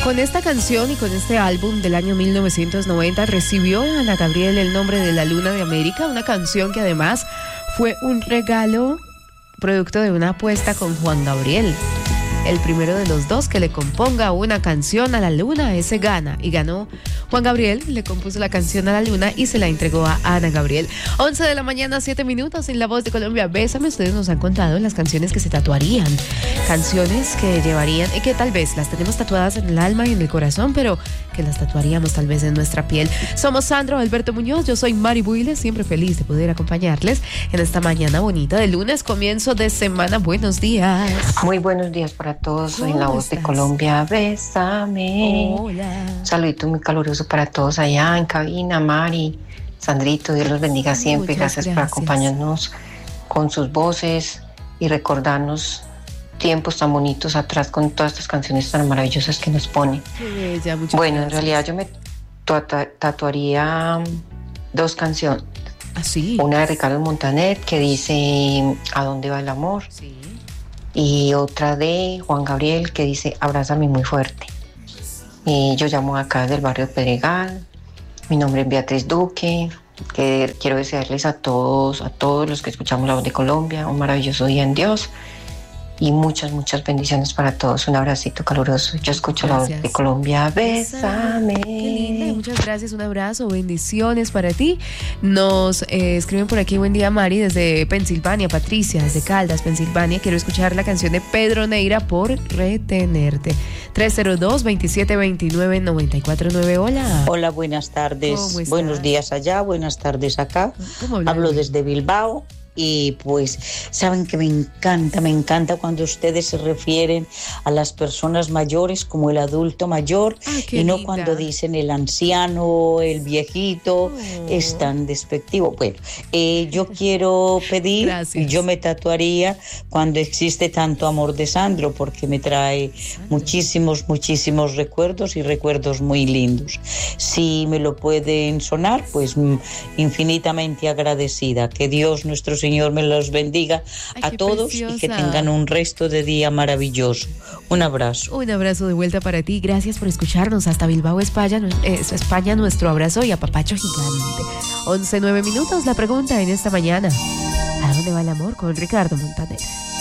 Con esta canción y con este álbum del año 1990 recibió Ana Gabriel el nombre de La Luna de América, una canción que además fue un regalo producto de una apuesta con Juan Gabriel. El primero de los dos que le componga una canción a la luna, ese gana. Y ganó Juan Gabriel, le compuso la canción a la luna y se la entregó a Ana Gabriel. 11 de la mañana, 7 minutos, en La Voz de Colombia. Bésame, ustedes nos han contado las canciones que se tatuarían. Canciones que llevarían, y que tal vez las tenemos tatuadas en el alma y en el corazón, pero que las tatuaríamos tal vez en nuestra piel. Somos Sandro Alberto Muñoz, yo soy Mari Builes, siempre feliz de poder acompañarles en esta mañana bonita de lunes, comienzo de semana. Buenos días. Muy buenos días para todos, soy La Voz de Colombia, bésame. Hola. Un saludito muy caluroso para todos allá en cabina, Mari, Sandrito, Dios los bendiga siempre. Gracias por acompañarnos con sus voces y recordarnos tiempos tan bonitos atrás con todas estas canciones tan maravillosas que nos pone. Bella, bueno, gracias. En realidad yo me tatuaría dos canciones. ¿Ah, sí? Una de Ricardo Montaner que dice ¿A dónde va el amor? Sí. Y otra de Juan Gabriel que dice Abrázame muy fuerte. Yo llamo acá del barrio Pedregal. Mi nombre es Beatriz Duque. Que quiero desearles a todos los que escuchamos La Voz de Colombia un maravilloso día en Dios y muchas bendiciones para todos. Un abracito caluroso. Yo escucho La Voz de Colombia, bésame. Qué linda, muchas gracias, un abrazo, bendiciones para ti. Nos escriben por aquí, buen día Mari, desde Pensilvania, Patricia, desde Caldas, Pensilvania. Quiero escuchar la canción de Pedro Neira, Por Retenerte. 302-2729-949. Hola. Hola, buenas tardes. Buenos días allá, buenas tardes acá. Hablo desde Bilbao. Y pues saben que me encanta cuando ustedes se refieren a las personas mayores como el adulto mayor y no linda. Cuando dicen el anciano, el viejito, es tan despectivo. Bueno, yo quiero pedir, Gracias. yo me tatuaría Cuando existe tanto amor de Sandro, porque me trae muchísimos recuerdos y recuerdos muy lindos. Si me lo pueden sonar, pues infinitamente agradecida. Que Dios nuestro Señor me los bendiga a todos preciosa. Y que tengan un resto de día maravilloso. Un abrazo. Un abrazo de vuelta para ti. Gracias por escucharnos hasta Bilbao, España, nuestro abrazo y apapacho gigante. 11:09 minutos. La pregunta en esta mañana: ¿a dónde va el amor? Con Ricardo Montaner.